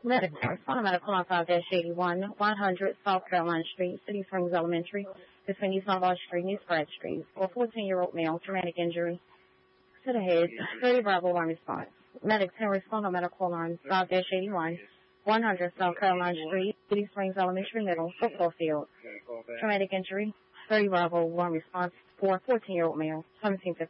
Medical, medical on 5-81, 100 South Carolina Street, City Springs Elementary, between East Lombard Street and East Pratt Street, for a 14-year-old male, traumatic injury to the head, 30 Bravo 1 response. Medic 10 respond on medical alarm 5-81, 100 South Carolina Street, City Springs Elementary Middle, football field, traumatic injury, 30 Bravo 1 response for a 14-year-old male, 1750.